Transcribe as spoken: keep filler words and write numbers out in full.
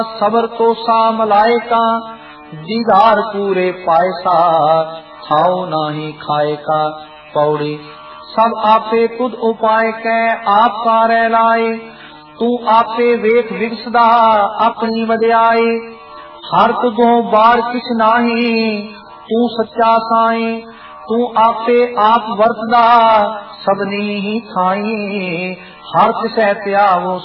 सबर तो सा मलाइका दीदार पूरे पायसा खाओ नाही खाए का। पौड़ी सब आपे खुद उपाय कै आप कार लाए तू आपे वेख विगसदा अपनी वड्याई हर तुदों बार किछ नाही तू सच्चा साई तू आपे आप वरतदा सबनी ही खाई हर किसै त्यावो